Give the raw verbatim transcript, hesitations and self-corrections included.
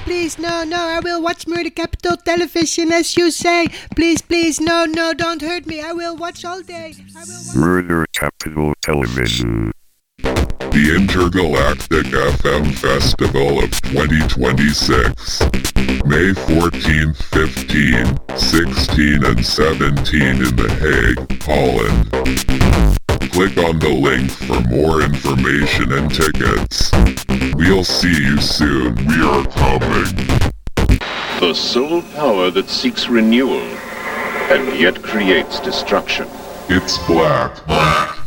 please, no, no, I will watch Murder Capital Television as you say. Please, please, no, no, don't hurt me. I will watch all day. I will watch- Murder Capital Television. The Intergalactic F M Festival of twenty twenty-six. May fourteenth, fifteenth, sixteenth, and seventeenth in The Hague, Holland. Click on the link for more information and tickets. We'll see you soon. We are coming. The sole power that seeks renewal and yet creates destruction. It's black. Black.